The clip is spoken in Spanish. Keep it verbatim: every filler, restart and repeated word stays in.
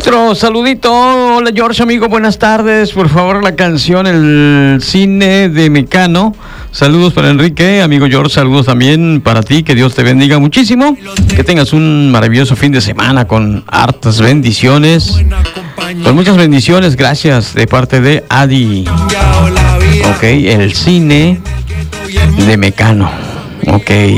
Otro saludito. Hola George, amigo, buenas tardes. Por favor, la canción El Cine de Mecano. Saludos para Enrique, amigo George, saludos también para ti, que Dios te bendiga muchísimo, que tengas un maravilloso fin de semana con hartas bendiciones, con muchas bendiciones, gracias de parte de Adi. Ok, El Cine de Mecano. Ok,